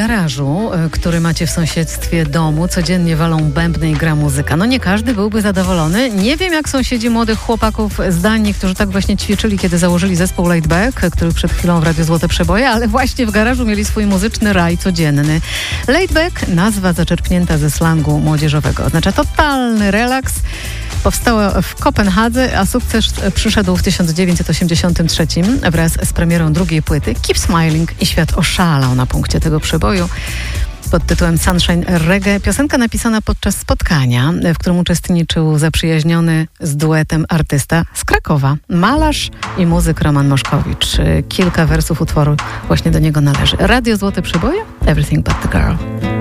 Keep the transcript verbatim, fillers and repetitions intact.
garażu, który macie w sąsiedztwie domu, codziennie walą bębny i gra muzyka. No nie każdy byłby zadowolony. Nie wiem, jak sąsiedzi młodych chłopaków z Danii, którzy tak właśnie ćwiczyli, kiedy założyli zespół Laid Back, który przed chwilą w Radiu Złote Przeboje, ale właśnie w garażu mieli swój muzyczny raj codzienny. Laid Back, nazwa zaczerpnięta ze slangu młodzieżowego. Oznacza totalny relaks. Powstała w Kopenhadze, a sukces przyszedł w tysiąc dziewięćset osiemdziesiątym trzecim wraz z premierą drugiej płyty Keep Smiling i świat oszalał na punkcie tego przeboju. Pod tytułem Sunshine Reggae, piosenka napisana podczas spotkania, w którym uczestniczył zaprzyjaźniony z duetem artysta z Krakowa, malarz i muzyk Roman Moszkowicz. Kilka wersów utworu właśnie do niego należy. Radio Złote Przeboje, Everything But The Girl.